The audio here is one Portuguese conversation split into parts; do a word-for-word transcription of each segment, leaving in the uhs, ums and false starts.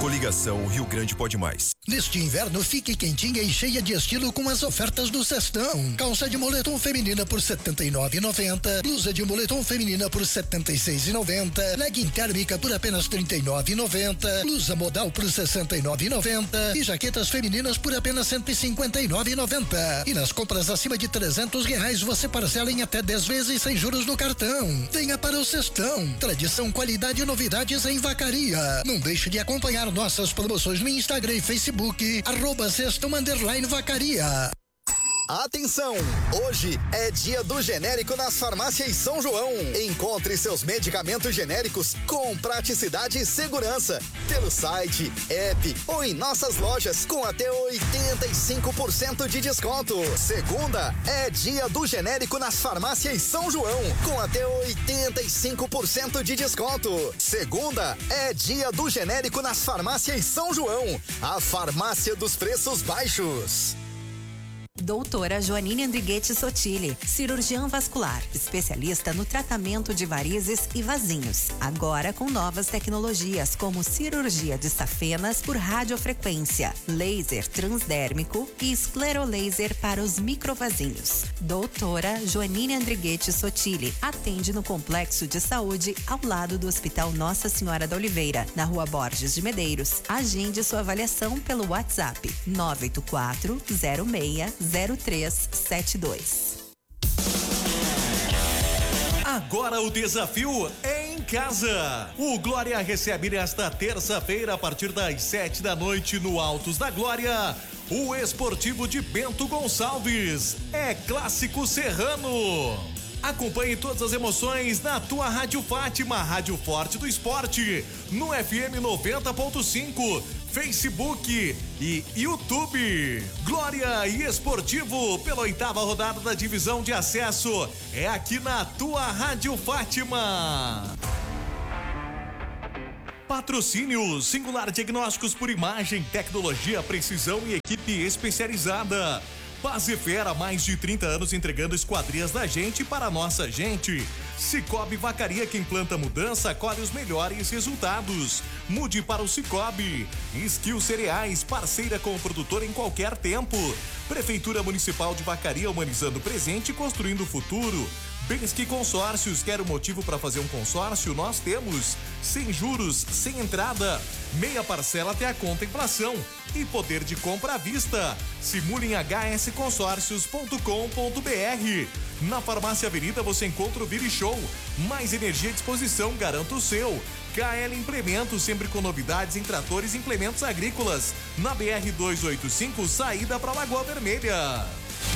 Coligação Rio Grande Pode Mais. Neste inverno, fique quentinha e cheia de estilo com as ofertas do Sextão. Calça de moletom feminina por setenta e nove reais e noventa centavos. Blusa de moletom feminina por setenta e seis reais e noventa centavos. Legging térmica por apenas trinta e nove reais e noventa centavos. Blusa modal por sessenta e nove reais e noventa centavos. E jaquetas femininas por apenas cento e cinquenta e nove reais e noventa centavos. E nas compras acima de trezentos reais você parcela em até dez vezes sem juros no cartão. Venha para o Sextão. Tradição, qualidade e novidades em Vacaria. Não deixe de acompanhar nossas promoções no Instagram e Facebook, arroba Sextão underline Vacaria. Atenção! Hoje é dia do genérico nas farmácias São João. Encontre seus medicamentos genéricos com praticidade e segurança pelo site, app ou em nossas lojas com até oitenta e cinco por cento de desconto. Segunda é dia do genérico nas farmácias São João com até oitenta e cinco por cento de desconto. Segunda é dia do genérico nas farmácias São João, a farmácia dos preços baixos. Doutora Joanine Andriguete Sotile, cirurgiã vascular, especialista no tratamento de varizes e vasinhos. Agora com novas tecnologias como cirurgia de safenas por radiofrequência, laser transdérmico e esclerolaser para os microvasinhos. Doutora Joanine Andriguete Sotile atende no Complexo de Saúde ao lado do Hospital Nossa Senhora da Oliveira, na Rua Borges de Medeiros. Agende sua avaliação pelo WhatsApp nove oito quatro zero seis zero três sete dois. Agora o desafio é em casa. O Glória recebe nesta terça-feira, a partir das sete da noite, no Altos da Glória, o Esportivo de Bento Gonçalves. É clássico serrano. Acompanhe todas as emoções na tua Rádio Fátima, Rádio Forte do Esporte, no F M noventa ponto cinco, Facebook e YouTube. Glória e Esportivo pela oitava rodada da divisão de acesso. É aqui na tua Rádio Fátima. Patrocínio Singular Diagnósticos por Imagem, Tecnologia, Precisão e equipe especializada. Pazifera, mais de trinta anos entregando esquadrias da gente para a nossa gente. Cicobi Vacaria, quem planta mudança, colhe os melhores resultados. Mude para o Cicobi. Skill Cereais, parceira com o produtor em qualquer tempo. Prefeitura Municipal de Vacaria, humanizando o presente e construindo o futuro. Bensky Consórcios, quer um motivo para fazer um consórcio? Nós temos. Sem juros, sem entrada, meia parcela até a contemplação e poder de compra à vista. Simule em h s consórcios ponto com ponto b r. Na Farmácia Avenida você encontra o Vire Show. Mais energia à disposição, garanta o seu. K L Implementos, sempre com novidades em tratores e implementos agrícolas. Na B R duzentos e oitenta e cinco, saída para Lagoa Vermelha.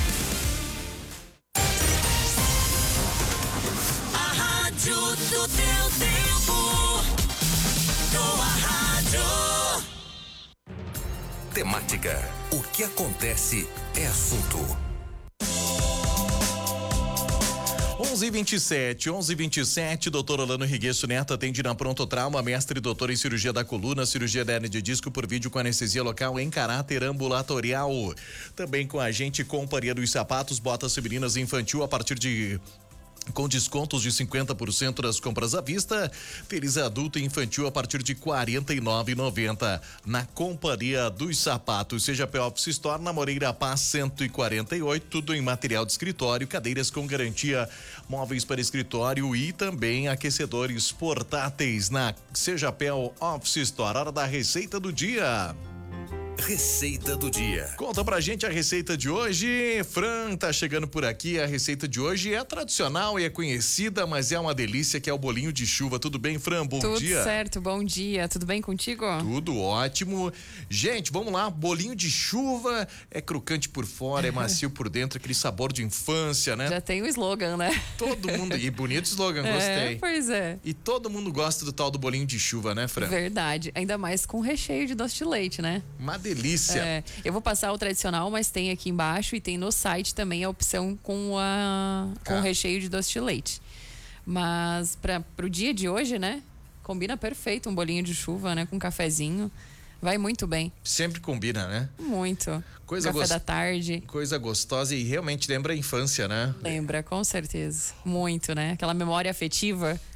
Do teu tempo, tua rádio. Temática. O que acontece é assunto. onze e vinte e sete, onze e vinte e sete, doutor Olano Riguesso Neto atende na Pronto Trauma, mestre doutor em cirurgia da coluna, cirurgia da hernia de disco por vídeo com anestesia local em caráter ambulatorial. Também com a gente, Companhia dos Sapatos, botas femininas infantil a partir de... com descontos de cinquenta por cento das compras à vista, tênis adulto e infantil a partir de quarenta e nove reais e noventa centavos. Na Companhia dos Sapatos, seja P Office Store, na Moreira Paz cento e quarenta e oito, tudo em material de escritório, cadeiras com garantia, móveis para escritório e também aquecedores portáteis na Seja P Office Store. Hora da receita do dia. Receita do dia. Conta pra gente a receita de hoje. Fran tá chegando por aqui. A receita de hoje é tradicional e é conhecida, mas é uma delícia, que é o bolinho de chuva. Tudo bem, Fran? Bom Tudo dia. Tudo certo, bom dia. Tudo bem contigo? Tudo ótimo. Gente, vamos lá. Bolinho de chuva é crocante por fora, é macio por dentro, aquele sabor de infância, né? Já tem o slogan, né? Todo mundo. E bonito slogan, gostei. É, pois é. E todo mundo gosta do tal do bolinho de chuva, né, Fran? Verdade. Ainda mais com recheio de doce de leite, né? Uma delícia. É, eu vou passar o tradicional, mas tem aqui embaixo e tem no site também a opção com a com ah. recheio de doce de leite. Mas para pro dia de hoje, né? Combina perfeito um bolinho de chuva, né? Com um cafezinho. Vai muito bem. Sempre combina, né? Muito. Coisa Café gost... da tarde. Coisa gostosa e realmente lembra a infância, né? Lembra, com certeza. Muito, né? Aquela memória afetiva.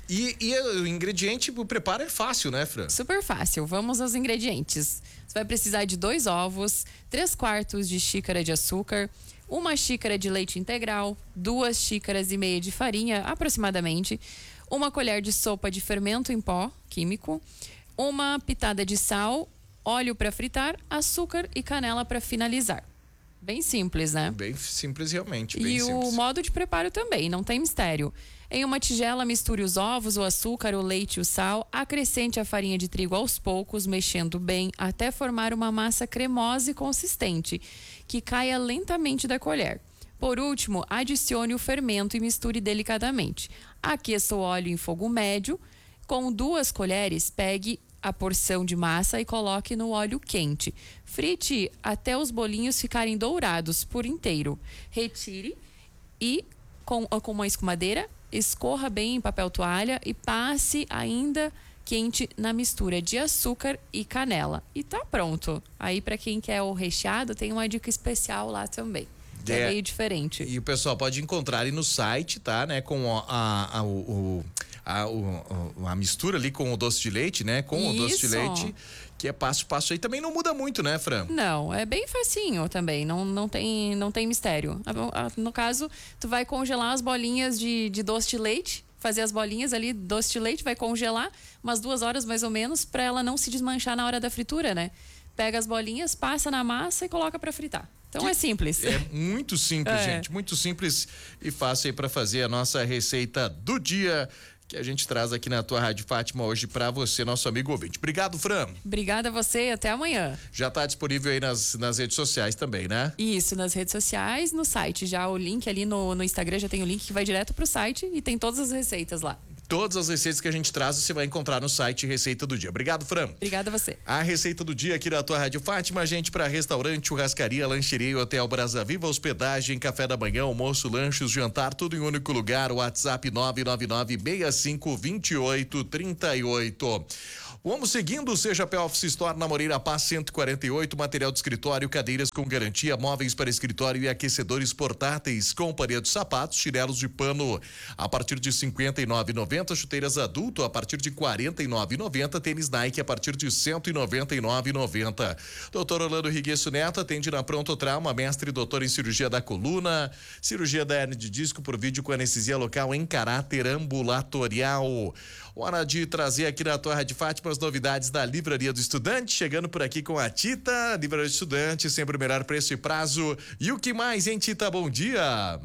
E, e o ingrediente, o preparo é fácil, né, Fran? Super fácil. Vamos aos ingredientes. Você vai precisar de dois ovos, três quartos de xícara de açúcar, uma xícara de leite integral, duas xícaras e meia de farinha, aproximadamente, uma colher de sopa de fermento em pó químico, uma pitada de sal, óleo para fritar, açúcar e canela para finalizar. Bem simples, né? Bem simples, realmente. Bem e simples. o modo de preparo também, não tem mistério. Em uma tigela, misture os ovos, o açúcar, o leite e o sal. Acrescente a farinha de trigo aos poucos, mexendo bem até formar uma massa cremosa e consistente, que caia lentamente da colher. Por último, adicione o fermento e misture delicadamente. Aqueça o óleo em fogo médio. Com duas colheres, pegue a porção de massa e coloque no óleo quente. Frite até os bolinhos ficarem dourados por inteiro. Retire e, com, com uma escumadeira, escorra bem em papel toalha e passe ainda quente na mistura de açúcar e canela. E tá pronto. Aí, para quem quer o recheado, tem uma dica especial lá também. Que é, é meio diferente. E o pessoal pode encontrar ali no site, tá? Né? Com a, a, a, o, a, o, a mistura ali com o doce de leite, né? Com Isso. o doce de leite, que é passo a passo aí. Também não muda muito, né, Fran? Não, é bem facinho também. Não, não, tem, não tem mistério. No caso, tu vai congelar as bolinhas de, de doce de leite, fazer as bolinhas ali, doce de leite, vai congelar umas duas horas mais ou menos, para ela não se desmanchar na hora da fritura, né? Pega as bolinhas, passa na massa e coloca para fritar. Então que é simples. É muito simples, é. gente. Muito simples e fácil aí para fazer a nossa receita do dia que a gente traz aqui na tua Rádio Fátima hoje para você, nosso amigo ouvinte. Obrigado, Fran. Obrigada a você e até amanhã. Já tá disponível aí nas, nas redes sociais também, né? Isso, nas redes sociais, no site. Já o link ali no, no Instagram, já tem o link que vai direto pro site e tem todas as receitas lá. Todas as receitas que a gente traz você vai encontrar no site Receita do Dia. Obrigado, Fran. Obrigada a você. A Receita do Dia aqui da tua Rádio Fátima, gente, para restaurante, churrascaria, lancheria e Hotel Brasa Viva, hospedagem, café da manhã, almoço, lanches, jantar, tudo em um único lugar. WhatsApp nove nove nove, seis cinco, dois oito, três oito. Vamos seguindo, seja P Office Store na Moreira Paz cento e quarenta e oito, material de escritório, cadeiras com garantia, móveis para escritório e aquecedores portáteis, companhia de sapatos, chinelos de pano a partir de cinquenta e nove reais e noventa centavos, chuteiras adulto a partir de quarenta e nove reais e noventa centavos, tênis Nike a partir de cento e noventa e nove reais e noventa centavos. Doutor Orlando Riguesso Neto atende na Pronto Trauma, mestre e doutor em cirurgia da coluna, cirurgia da hernia de disco por vídeo com anestesia local em caráter ambulatorial. Hora de trazer aqui na tua Rádio Fátima as novidades da Livraria do Estudante, chegando por aqui com a Tita. Livraria do Estudante, sempre o melhor preço e prazo. E o que mais, hein, Tita? Bom dia!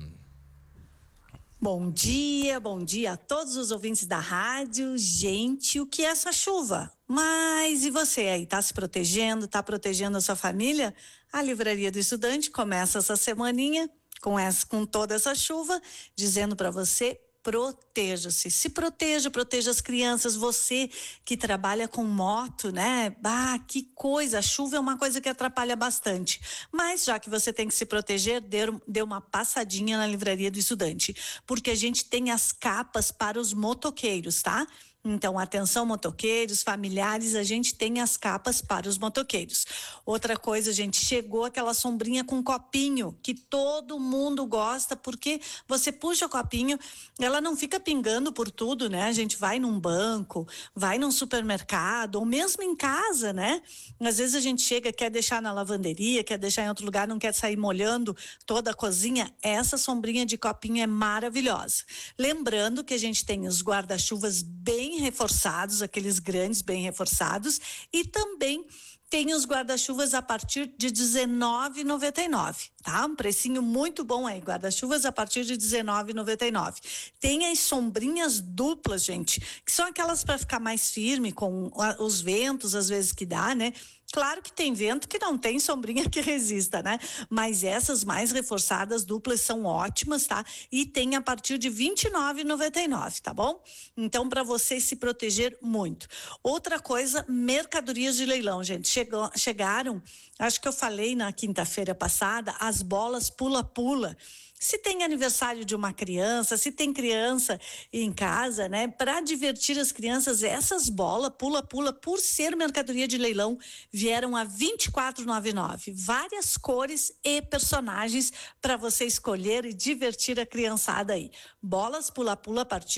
Bom dia, bom dia a todos os ouvintes da rádio. Gente, o que é essa chuva? Mas e você aí, tá se protegendo, tá protegendo a sua família? A Livraria do Estudante começa essa semaninha com, essa, com toda essa chuva, dizendo para você: proteja-se, se proteja, proteja as crianças, você que trabalha com moto, né? Bah, que coisa, a chuva é uma coisa que atrapalha bastante, mas já que você tem que se proteger, dê, dê uma passadinha na Livraria do Estudante, porque a gente tem as capas para os motoqueiros, tá? Então, atenção motoqueiros, familiares, a gente tem as capas para os motoqueiros. Outra coisa, gente, chegou aquela sombrinha com copinho, que todo mundo gosta, porque você puxa o copinho, ela não fica pingando por tudo, né? A gente vai num banco, vai num supermercado, ou mesmo em casa, né? Às vezes a gente chega, quer deixar na lavanderia, quer deixar em outro lugar, não quer sair molhando toda a cozinha. Essa sombrinha de copinho é maravilhosa. Lembrando que a gente tem os guarda-chuvas bem reforçados, aqueles grandes bem reforçados, e também tem os guarda-chuvas a partir de dezenove reais e noventa e nove centavos, tá? Um precinho muito bom aí, guarda-chuvas a partir de dezenove reais e noventa e nove centavos. Tem as sombrinhas duplas, gente, que são aquelas para ficar mais firme com os ventos, às vezes que dá, né? Claro que tem vento que não tem sombrinha que resista, né? Mas essas mais reforçadas duplas são ótimas, tá? E tem a partir de vinte e nove reais e noventa e nove centavos, tá bom? Então, para você se proteger muito. Outra coisa, mercadorias de leilão, gente. Chegou, chegaram, acho que eu falei na quinta-feira passada, as bolas pula-pula. Se tem aniversário de uma criança, se tem criança em casa, né? Para divertir as crianças, essas bolas pula-pula, por ser mercadoria de leilão, vieram a vinte e quatro reais e noventa e nove centavos. Várias cores e personagens para você escolher e divertir a criançada aí. Bolas pula-pula a partir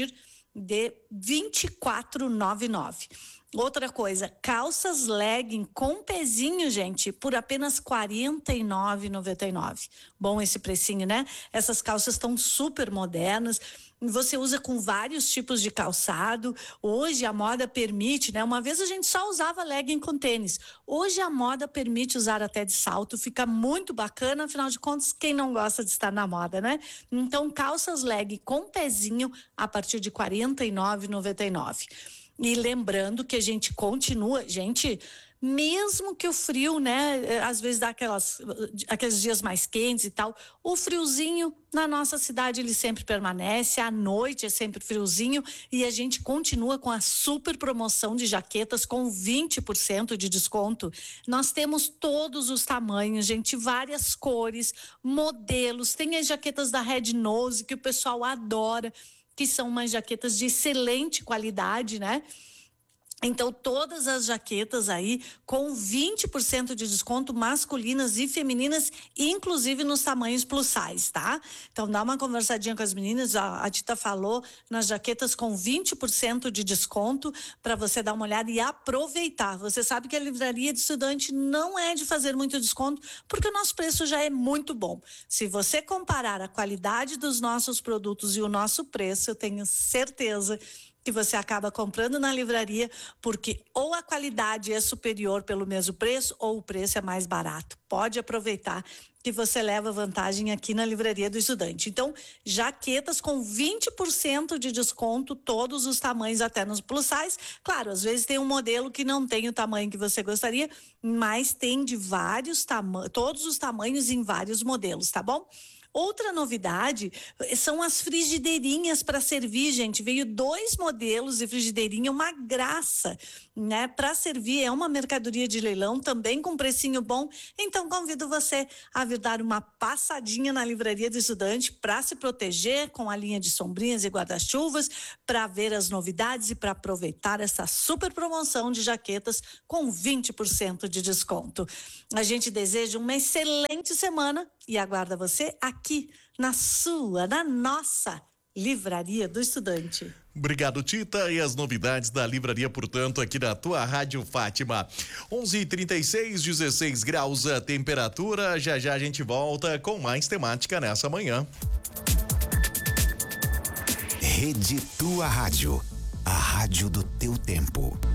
de vinte e quatro reais e noventa e nove centavos. Outra coisa, calças legging com pezinho, gente, por apenas quarenta e nove reais e noventa e nove centavos. Bom esse precinho, né? Essas calças estão super modernas. Você usa com vários tipos de calçado. Hoje a moda permite, né? Uma vez a gente só usava legging com tênis. Hoje a moda permite usar até de salto. Fica muito bacana, afinal de contas, quem não gosta de estar na moda, né? Então, calças legging com pezinho a partir de quarenta e nove reais e noventa e nove centavos. E lembrando que a gente continua, gente, mesmo que o frio, né, às vezes dá aquelas, aqueles dias mais quentes e tal, o friozinho na nossa cidade ele sempre permanece, à noite é sempre friozinho e a gente continua com a super promoção de jaquetas com vinte por cento de desconto. Nós temos todos os tamanhos, gente, várias cores, modelos, tem as jaquetas da Red Nose que o pessoal adora, que são umas jaquetas de excelente qualidade, né? Então, todas as jaquetas aí com vinte por cento de desconto, masculinas e femininas, inclusive nos tamanhos plus size, tá? Então, dá uma conversadinha com as meninas, a, a Tita falou nas jaquetas com vinte por cento de desconto para você dar uma olhada e aproveitar. Você sabe que a livraria de estudante não é de fazer muito desconto, porque o nosso preço já é muito bom. Se você comparar a qualidade dos nossos produtos e o nosso preço, eu tenho certeza que você acaba comprando na livraria, porque ou a qualidade é superior pelo mesmo preço ou o preço é mais barato. Pode aproveitar que você leva vantagem aqui na Livraria do Estudante. Então, jaquetas com vinte por cento de desconto, todos os tamanhos, até nos plus size. Claro, às vezes tem um modelo que não tem o tamanho que você gostaria, mas tem de vários tamanhos, todos os tamanhos em vários modelos, tá bom? Outra novidade são as frigideirinhas para servir, gente. Veio dois modelos de frigideirinha, uma graça, né? Para servir, é uma mercadoria de leilão, também com precinho bom. Então, convido você a vir dar uma passadinha na Livraria do Estudante para se proteger com a linha de sombrinhas e guarda-chuvas, para ver as novidades e para aproveitar essa super promoção de jaquetas com vinte por cento de desconto. A gente deseja uma excelente semana e aguarda você aqui na sua, na nossa Livraria do Estudante. Obrigado, Tita. E as novidades da livraria, portanto, aqui na tua Rádio Fátima. onze e trinta e seis, dezesseis graus a temperatura. Já já a gente volta com mais temática nessa manhã. Rede Tua Rádio, a rádio do teu tempo.